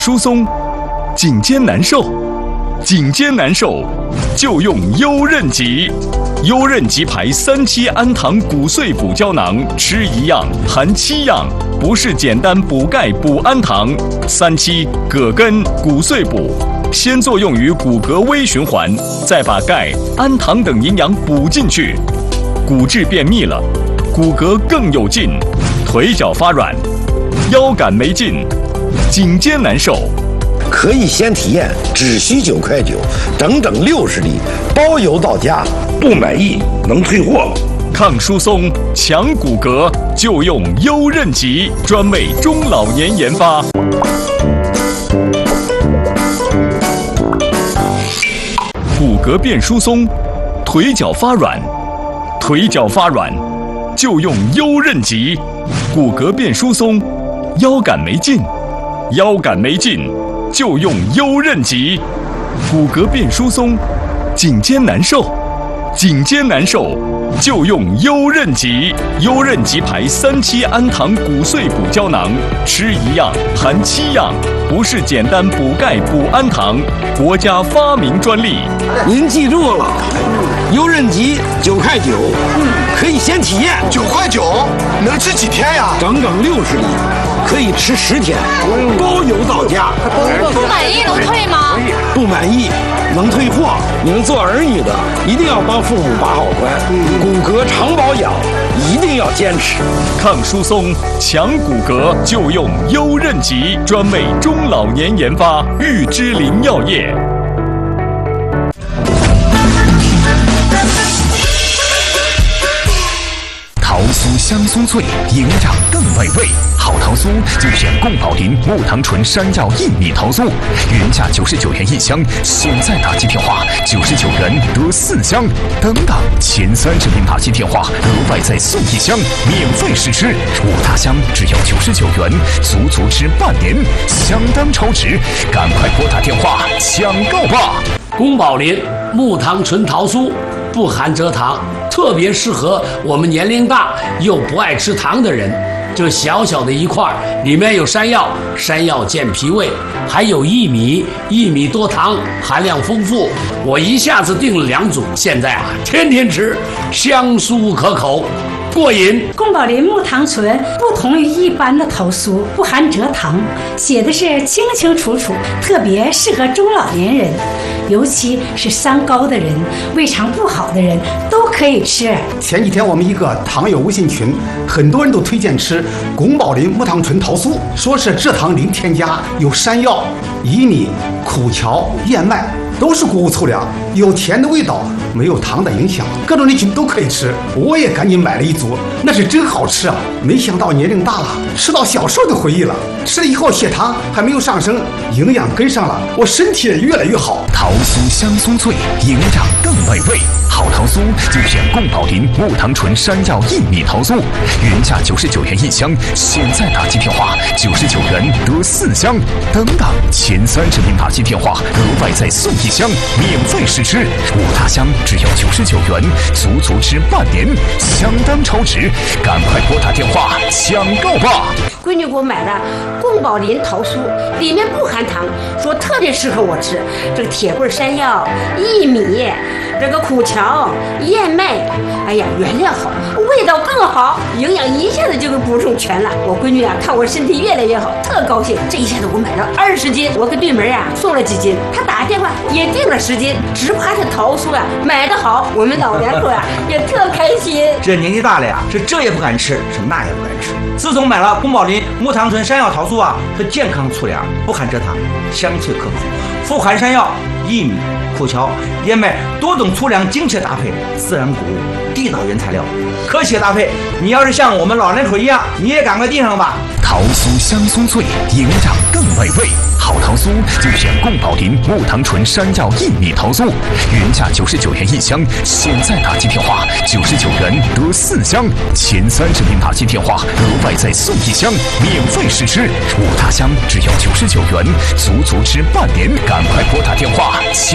疏松，颈肩难受，颈肩难受就用优韧吉。优韧吉牌3期氨糖骨碎补胶囊，吃1样含7样，不是简单补钙补氨糖。3期葛根骨碎补，先作用于骨骼微循环，再把钙、氨糖等营养补进去，骨质变密了，骨骼更有劲，腿脚发软，腰杆没劲，颈肩难受。 可以先体验，只需9块9，整整60粒，包邮到家，不满意能退货。 抗疏松、强骨骼，就用优韧吉，专为中老年研发。骨骼变疏松，腿脚发软，就用优韧吉。骨骼变疏松，腰杆没劲，就用优韧吉。骨骼变疏松，颈肩难受，就用优韧吉。优韧吉牌3期氨糖骨碎补胶囊，吃1样含7样，不是简单补钙补氨糖，国家发明专利。 您记住了，优韧吉9块9，可以先体验。 9块9，能吃几天呀？ 整整60粒，可以吃10天，包邮到家。 不满意能退吗？ 不满意能退货。您做儿女的一定要帮父母把好关，骨骼常保养一定要坚持。 抗疏松、强骨骼，就用优韧吉，专为中老年研发，玉芝林药业。 桃酥香酥脆，营养更美味。好桃酥就选贡宝林木糖醇山药薏米桃酥，原价99元1箱，现在打击电话99元得4箱。等等，前30名打击电话额外再送1箱，免费试吃。5大箱只要99元，足吃半年，相当超值。赶快拨打电话抢购吧！ 宫保林木糖醇桃酥不含蔗糖，特别适合我们年龄大又不爱吃糖的人。这小小的一块里面有山药，山药健脾胃，还有薏米，薏米多糖，含量丰富。我一下子订了2组，现在天天吃，香酥可口，过瘾。 宫保林木糖醇不同于一般的桃酥，不含蔗糖，写的是清清楚楚，特别适合中老年人，尤其是三高的人、胃肠不好的人都可以吃。 前几天我们一个糖友微信群，很多人都推荐吃宫保林木糖醇桃酥，说是蔗糖零添加，有山药、薏米、苦荞、燕麦，都是谷物粗粮，有甜的味道，没有糖的影响，各种人群都可以吃。我也赶紧买了1组，那是真好吃啊！没想到年龄大了，吃到小时候的回忆了。吃了以后血糖还没有上升，营养跟上了，我身体也越来越好。 桃酥香酥脆，营养更美味。好桃酥就选贡宝林木糖醇山药薏米桃酥，原价99元1箱，现在打击电话99元得4箱。等等，前30名打击电话额外再送1箱，免费试吃。5大箱只要99元，足吃半年，相当超值。赶快拨打电话抢购吧！ 闺女给我买的贡宝林桃酥，里面不含糖，说特别适合我吃。这个铁棍山药、薏米，这个苦荞、燕麦，哎呀，原料好，味道更好，营养一下子就给补充全了。我闺女看我身体越来越好，特高兴。这一下子我买了20斤，我给对门送了几斤，她打个电话也订了10斤，只怕这桃酥买得好，我们老两口也特开心。 这年纪大了是这也不敢吃，是那也不敢吃。自从买了宫保林木糖醇山药桃酥是健康粗粮，不含蔗糖，香脆可口，富含山药、薏米、苦荞、燕麦多种粗粮精确搭配，自然谷物，地道原材料，科学搭配。你要是像我们老两口一样，你也赶快订上吧。 桃酥香酥脆，营养更美味。好桃酥就选贡宝林木糖醇山药薏米桃酥，原价99元1箱，现在打击电话99元得4箱。前30名打击电话额外再送1箱，免费试吃。5大箱只要99元，足吃半年。赶快拨打电话